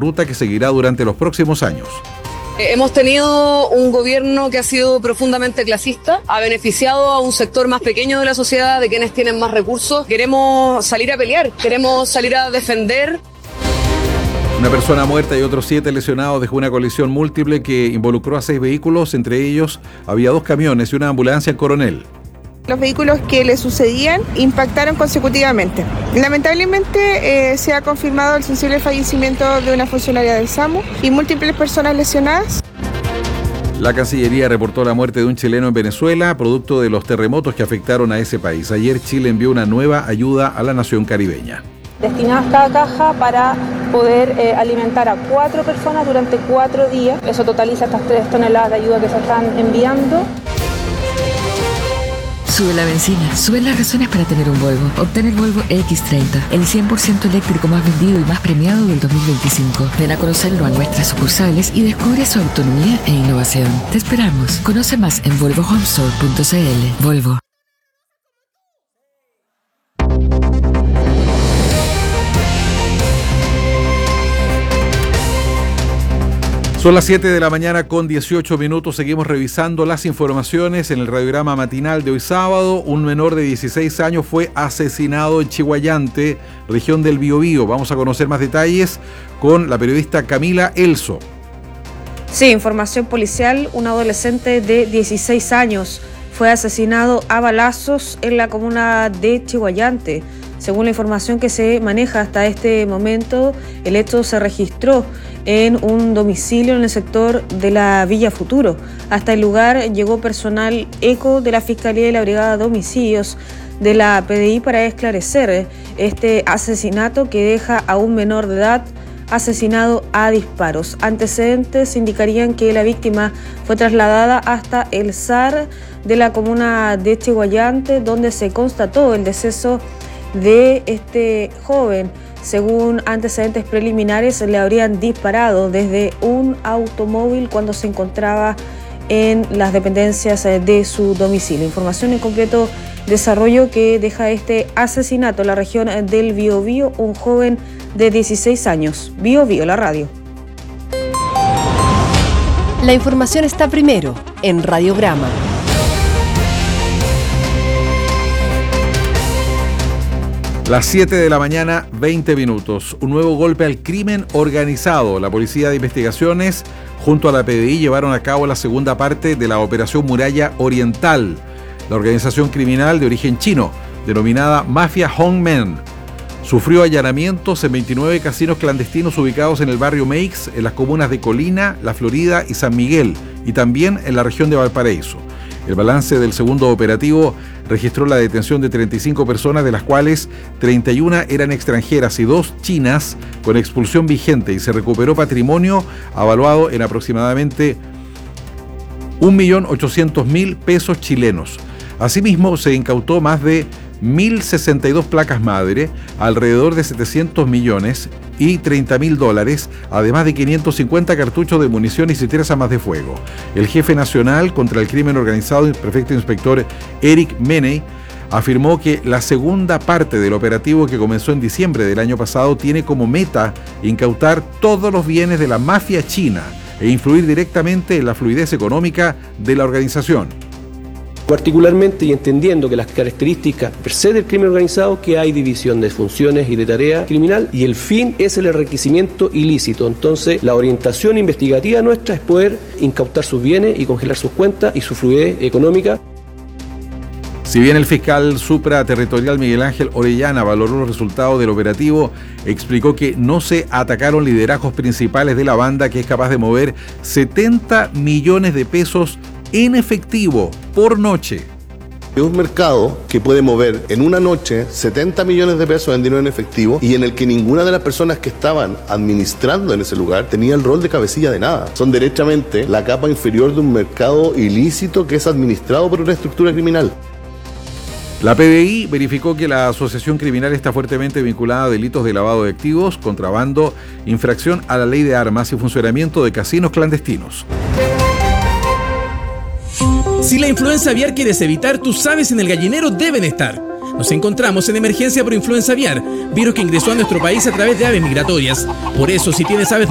ruta que seguirá durante los próximos años. Hemos tenido un gobierno que ha sido profundamente clasista, ha beneficiado a un sector más pequeño de la sociedad, de quienes tienen más recursos. Queremos salir a pelear, queremos salir a defender. Una persona muerta y otros 7 lesionados dejó una colisión múltiple que involucró a 6 vehículos, entre ellos había 2 camiones y una ambulancia en Coronel. Los vehículos que le sucedían impactaron consecutivamente. Lamentablemente se ha confirmado el sensible fallecimiento de una funcionaria del SAMU y múltiples personas lesionadas. La Cancillería reportó la muerte de un chileno en Venezuela, producto de los terremotos que afectaron a ese país. Ayer Chile envió una nueva ayuda a la nación caribeña. Destinadas cada caja para poder alimentar a 4 personas durante 4 días. Eso totaliza estas 3 toneladas de ayuda que se están enviando. Sube la benzina, suben las razones para tener un Volvo. Obtén el Volvo X30, el 100% eléctrico más vendido y más premiado del 2025. Ven a conocerlo a nuestras sucursales y descubre su autonomía e innovación. Te esperamos. Conoce más en volvohomestore.cl. Volvo. Son las 7 de la mañana con 18 minutos. Seguimos revisando las informaciones en el radiograma matinal de hoy sábado. Un menor de 16 años fue asesinado en Chihuayante, región del Biobío. Vamos a conocer más detalles con la periodista Camila Elso. Sí, información policial. Un adolescente de 16 años fue asesinado a balazos en la comuna de Chihuayante. Según la información que se maneja hasta este momento, el hecho se registró en un domicilio en el sector de la Villa Futuro. Hasta el lugar llegó personal ECO de la Fiscalía y la Brigada de Homicidios de la PDI para esclarecer este asesinato que deja a un menor de edad asesinado a disparos. Antecedentes indicarían que la víctima fue trasladada hasta el SAR de la comuna de Chihuayante, donde se constató el deceso de este joven. Según antecedentes preliminares, le habrían disparado desde un automóvil cuando se encontraba en las dependencias de su domicilio. Información en completo desarrollo que deja este asesinato en la región del Biobío, un joven de 16 años. Biobío, la radio. La información está primero en Radiograma. Las 7 de la mañana, 20 minutos. Un nuevo golpe al crimen organizado. La Policía de Investigaciones, junto a la PDI, llevaron a cabo la segunda parte de la Operación Muralla Oriental. La organización criminal de origen chino, denominada Mafia Hongmen, sufrió allanamientos en 29 casinos clandestinos ubicados en el barrio Meix, en las comunas de Colina, La Florida y San Miguel, y también en la región de Valparaíso. El balance del segundo operativo registró la detención de 35 personas, de las cuales 31 eran extranjeras y 2 chinas con expulsión vigente, y se recuperó patrimonio avaluado en aproximadamente 1.800.000 pesos chilenos. Asimismo, se incautó más de 1.062 placas madre, alrededor de 700 millones y $30.000, además de 550 cartuchos de municiones y 3 armas de fuego. El jefe nacional contra el crimen organizado, el prefecto inspector Eric Meney, afirmó que la segunda parte del operativo, que comenzó en diciembre del año pasado, tiene como meta incautar todos los bienes de la mafia china e influir directamente en la fluidez económica de la organización. Particularmente y entendiendo que las características per se del crimen organizado, que hay división de funciones y de tarea criminal, y el fin es el enriquecimiento ilícito. Entonces, la orientación investigativa nuestra es poder incautar sus bienes y congelar sus cuentas y su fluidez económica. Si bien el fiscal supraterritorial Miguel Ángel Orellana valoró los resultados del operativo, explicó que no se atacaron liderazgos principales de la banda, que es capaz de mover 70 millones de pesos en efectivo por noche. Es un mercado que puede mover en una noche 70 millones de pesos en dinero en efectivo, y en el que ninguna de las personas que estaban administrando en ese lugar tenía el rol de cabecilla de nada. Son derechamente la capa inferior de un mercado ilícito que es administrado por una estructura criminal. La PDI verificó que la asociación criminal está fuertemente vinculada a delitos de lavado de activos, contrabando, infracción a la ley de armas y funcionamiento de casinos clandestinos. Si la influenza aviar quieres evitar, tus aves en el gallinero deben estar. Nos encontramos en emergencia por influenza aviar, virus que ingresó a nuestro país a través de aves migratorias. Por eso, si tienes aves